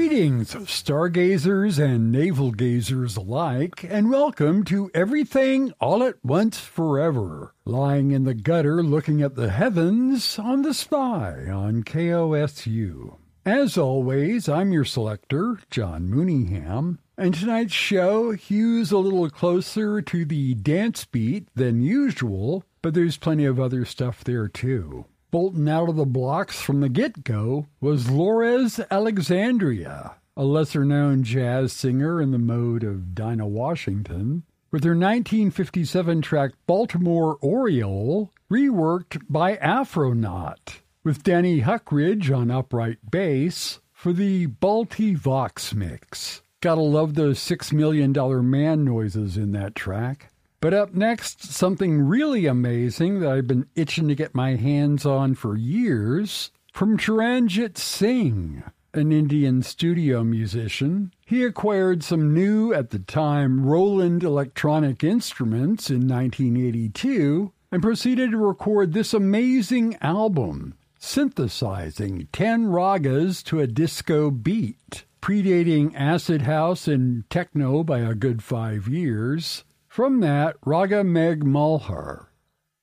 Greetings, stargazers and navel-gazers alike, and welcome to Everything All at Once Forever, lying in the gutter looking at the heavens on the spy on KOSU. As always, I'm your selector, John Mooneyham, and tonight's show hews a little closer to the dance beat than usual, but there's plenty of other stuff there too. Bolting out of the blocks from the get-go was Lourdes Alexandria, a lesser-known jazz singer in the mode of Dinah Washington, with her 1957 track Baltimore Oriole, reworked by Afronaut, with Danny Huckridge on upright bass for the Balti Vox mix. Gotta love those $6 Million Man noises in that track. But up next, something really amazing that I've been itching to get my hands on for years, from Charanjit Singh, an Indian studio musician. He acquired some new, at the time, Roland electronic instruments in 1982 and proceeded to record this amazing album, synthesizing 10 ragas to a disco beat, predating acid house and techno by a good 5 years. From that, Raga Meg Malhar,